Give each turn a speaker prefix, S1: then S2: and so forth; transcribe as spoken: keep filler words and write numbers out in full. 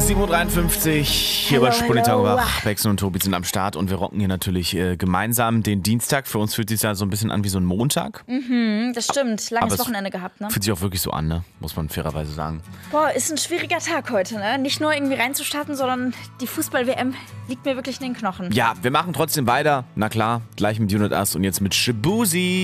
S1: sieben Uhr dreiundfünfzig, hier
S2: Hallo,
S1: bei Spulitag
S2: hallo.
S1: wach. Bexen und Tobi sind am Start und wir rocken hier natürlich äh, gemeinsam den Dienstag. Für uns fühlt es sich ja so ein bisschen an wie so ein Montag.
S2: Mhm, das stimmt. Langes
S1: Aber es
S2: Wochenende gehabt, ne?
S1: Fühlt sich auch wirklich so an, ne? Muss man fairerweise sagen.
S2: Boah, ist ein schwieriger Tag heute, ne? Nicht nur irgendwie reinzustarten, sondern die Fußball-W M liegt mir wirklich in den Knochen.
S1: Ja, wir machen trotzdem weiter. Na klar, gleich mit Unit Us und jetzt mit Shibusi.